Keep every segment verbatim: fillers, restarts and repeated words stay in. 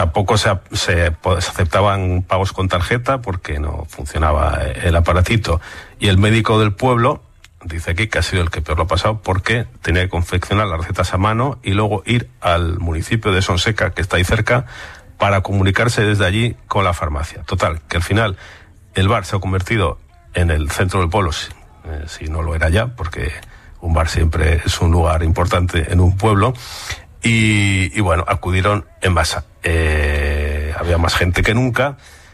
tampoco se, se, se aceptaban pagos con tarjeta porque no funcionaba el aparatito. Y el médico del pueblo dice aquí que ha sido el que peor lo ha pasado porque tenía que confeccionar las recetas a mano y luego ir al municipio de Sonseca, que está ahí cerca, para comunicarse desde allí con la farmacia. Total, que al final el bar se ha convertido en el centro del pueblo, si, eh, si no lo era ya, porque un bar siempre es un lugar importante en un pueblo, y, y bueno, acudieron en masa. Eh, había más gente que nunca,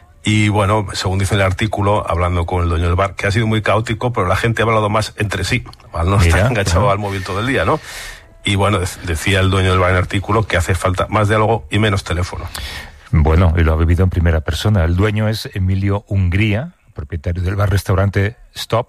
y bueno, según dice el artículo, hablando con el dueño del bar, que ha sido muy caótico, pero la gente ha hablado más entre sí, al no estar enganchado al móvil todo el día, ¿no? Y bueno, decía el dueño del bar en el artículo que hace falta más diálogo y menos teléfono. Bueno, y lo ha vivido en primera persona. El dueño es Emilio Hungría, propietario del bar-restaurante Stop,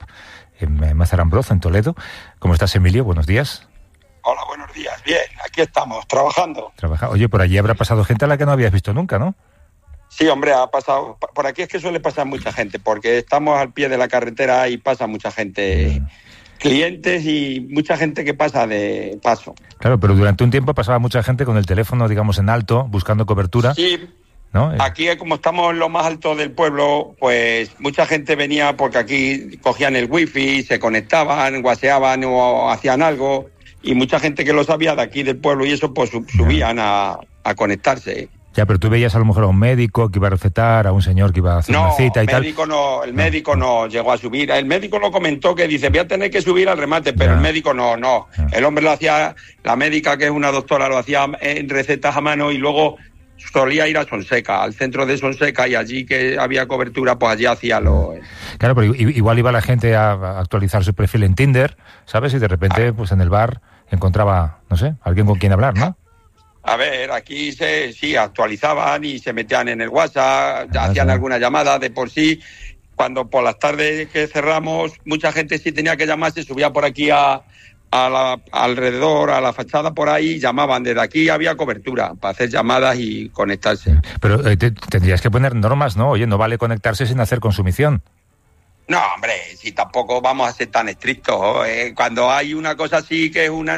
en Mazarambroz, en Toledo. ¿Cómo estás, Emilio? Buenos días. Hola, buenos días. Bien, aquí estamos, trabajando. Trabaja. Oye, por allí habrá pasado gente a la que no habías visto nunca, ¿no? Sí, hombre, ha pasado. Por aquí es que suele pasar mucha gente, porque estamos al pie de la carretera y pasa mucha gente... Mm. Clientes y mucha gente que pasa de paso. Claro, pero durante un tiempo pasaba mucha gente con el teléfono, digamos, en alto, buscando cobertura. Sí, ¿no? Aquí, como estamos en lo más alto del pueblo, pues mucha gente venía porque aquí cogían el wifi, se conectaban, guaseaban o hacían algo, y mucha gente que lo sabía de aquí del pueblo y eso, pues subían a, a conectarse. Ya, pero tú veías a lo mejor a un médico que iba a recetar, a un señor que iba a hacer no, una cita y tal. No, el médico no llegó a subir. El médico lo comentó que dice, voy a tener que subir al remate, pero ya. El médico no, no. Ya. El hombre lo hacía, la médica, que es una doctora, lo hacía en recetas a mano y luego solía ir a Sonseca, al centro de Sonseca, y allí que había cobertura, pues allí hacía lo... Claro, pero igual iba la gente a actualizar su perfil en Tinder, ¿sabes? Y de repente, pues en el bar encontraba, no sé, alguien con quien hablar, ¿no? A ver, aquí se sí actualizaban y se metían en el WhatsApp, ah, hacían sí. alguna llamada de por sí. Cuando por las tardes que cerramos, mucha gente sí tenía que llamar, se subía por aquí a, a la, alrededor, a la fachada por ahí, llamaban. Desde aquí había cobertura para hacer llamadas y conectarse. Pero eh, te, tendrías que poner normas, ¿no? Oye, no vale conectarse sin hacer consumición. No, hombre, si tampoco vamos a ser tan estrictos. ¿eh? Cuando hay una cosa así que es una...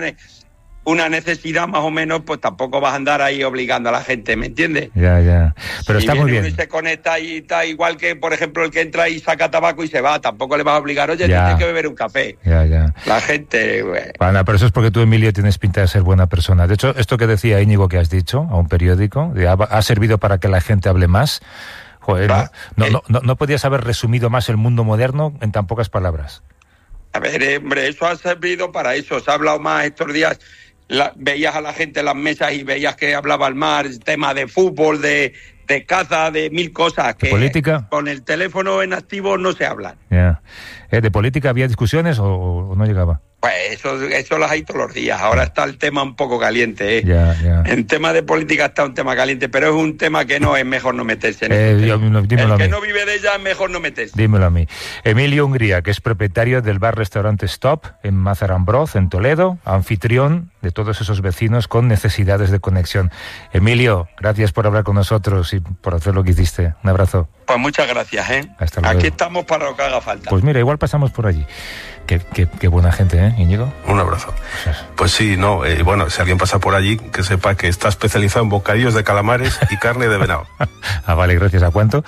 una necesidad más o menos, pues tampoco vas a andar ahí obligando a la gente, ¿me entiendes? Ya, ya. Pero si está muy bien. Si se conecta y está igual que, por ejemplo, el que entra y saca tabaco y se va, tampoco le vas a obligar, oye, ya. tienes que beber un café. Ya, ya. La gente... Bueno. Bueno, pero eso es porque tú, Emilio, tienes pinta de ser buena persona. De hecho, esto que decía Íñigo que has dicho a un periódico, ha, ha servido para que la gente hable más. Joder, Va, no, eh. no, no, no podías haber resumido más el mundo moderno en tan pocas palabras. A ver, hombre, eso ha servido para eso. Se ha hablado más estos días... La, veías a la gente en las mesas y veías que hablaba al mar, tema de fútbol, de, de caza, de mil cosas que ¿De política? Con el teléfono en activo no se hablan. Yeah. ¿Eh, ¿De política había discusiones o, o no llegaba? Pues eso, eso las hay todos los días. Ahora está el tema un poco caliente. ¿eh? Yeah, yeah. En tema de política está un tema caliente, pero es un tema que no es mejor no meterse en eh, yo, no, El que a no vive de ella es mejor no meterse. Dímelo a mí. Emilio Hungría, que es propietario del bar-restaurante Stop en Mazarambroz, en Toledo, anfitrión de todos esos vecinos con necesidades de conexión. Emilio, gracias por hablar con nosotros y por hacer lo que hiciste. Un abrazo. Pues muchas gracias, ¿eh? Hasta luego. Aquí estamos para lo que haga falta. Pues mira, igual pasamos por allí. Qué, qué, qué buena gente, ¿eh, Íñigo? Un abrazo. Pues sí, no, eh, bueno, si alguien pasa por allí, que sepa que está especializado en bocadillos de calamares y carne de venado. Ah, vale, gracias. ¿A cuánto?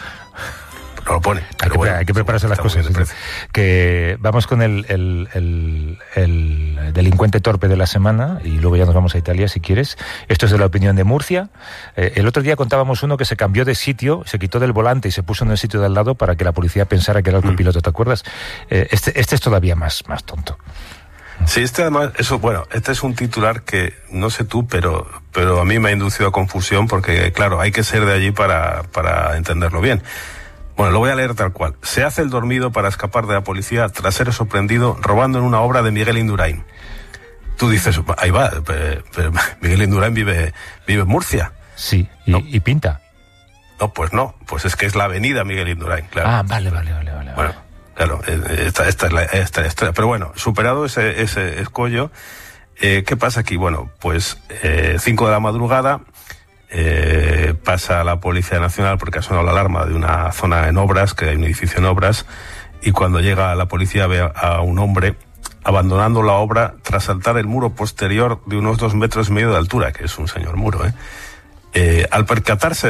No lo pone. Hay que, bueno, hay que prepararse las cosas. Que vamos con el, el, el, el delincuente torpe de la semana y luego ya nos vamos a Italia si quieres. Esto es de La Opinión de Murcia. Eh, el otro día contábamos uno que se cambió de sitio, se quitó del volante y se puso en el sitio de al lado para que la policía pensara que era el copiloto, ¿te acuerdas? Eh, este, este es todavía más, más tonto. Sí, este además, eso, bueno, este es un titular que, no sé tú, pero, pero a mí me ha inducido a confusión porque, claro, hay que ser de allí para, para entenderlo bien. Bueno, lo voy a leer tal cual. Se hace el dormido para escapar de la policía tras ser sorprendido robando en una obra de Miguel Indurain. Tú dices, ahí va, pero, pero Miguel Indurain vive, vive en Murcia. Sí, y, ¿no? y pinta. No, pues no, pues es que es la avenida Miguel Indurain, claro. Ah, vale, vale, vale, vale. Bueno, claro, esta, esta es la esta, esta, pero bueno, superado ese, ese escollo, eh, ¿qué pasa aquí? Bueno, pues eh, cinco de la madrugada, Eh, pasa la Policía Nacional porque ha sonado la alarma de una zona en obras, que hay un edificio en obras, y cuando llega la policía ve a un hombre abandonando la obra tras saltar el muro posterior de unos dos metros y medio de altura, que es un señor muro, ¿eh? Eh, al percatarse